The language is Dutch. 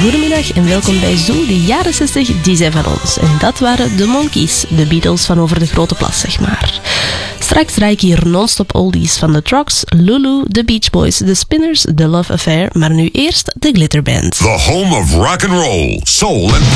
Goedemiddag en welkom bij Zoo, de jaren 60, die zijn van ons. En dat waren de Monkees, de Beatles van over de grote plas, zeg maar. Straks draai ik hier non-stop oldies van de Trucks, Lulu, de Beach Boys, de Spinners, The Love Affair, maar nu eerst de Glitterband. The home of rock and roll, soul and